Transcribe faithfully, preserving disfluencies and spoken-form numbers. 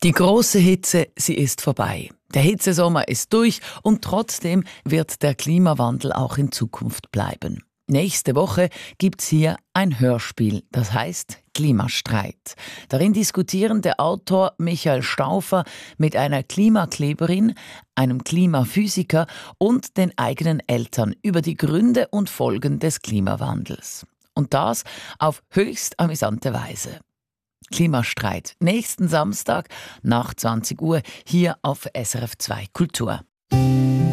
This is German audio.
Die große Hitze, sie ist vorbei. Der Hitzesommer ist durch und trotzdem wird der Klimawandel auch in Zukunft bleiben. Nächste Woche gibt's hier ein Hörspiel, das heißt Klimastreit. Darin diskutieren der Autor Michael Stauffer mit einer Klimakleberin, einem Klimaphysiker und den eigenen Eltern über die Gründe und Folgen des Klimawandels. Und das auf höchst amüsante Weise. Klimastreit, nächsten Samstag nach zwanzig Uhr hier auf S R F zwei Kultur.